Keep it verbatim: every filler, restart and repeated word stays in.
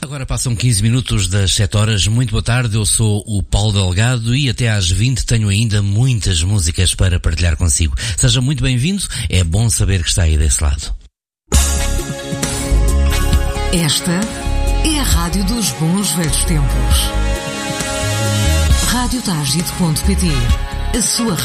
Agora passam quinze minutos das sete horas. Muito boa tarde, eu sou o Paulo Delgado e até às vinte tenho ainda muitas músicas para partilhar consigo. Seja muito bem-vindo, é bom saber que está aí desse lado. Esta é a Rádio dos Bons Velhos Tempos. rádio tagit ponto pt, a sua